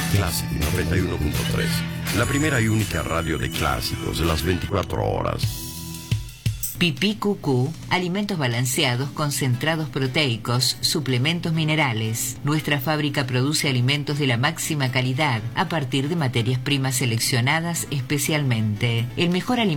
Classic 91.3, la primera y única radio de clásicos de las 24 horas. Pipí Cucú, alimentos balanceados, concentrados proteicos, suplementos minerales. Nuestra fábrica produce alimentos de la máxima calidad a partir de materias primas seleccionadas especialmente. El mejor alimento